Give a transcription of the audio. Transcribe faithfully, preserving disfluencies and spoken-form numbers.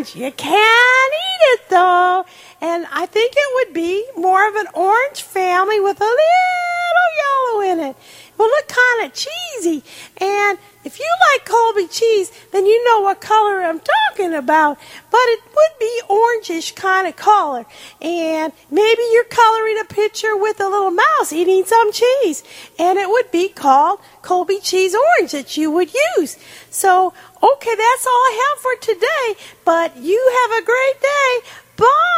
orange. You can't eat it, though. And I think it would be more of an orange family with a little yellow in it. It will look kind of cheesy. And if you like Colby cheese, then you know what color I'm talking about. But it would be orangish kind of color. And maybe you're coloring a picture with a little mouse eating some cheese. And it would be called Colby cheese orange that you would use. So, okay, that's all I have for today. But you have a great day. Bye.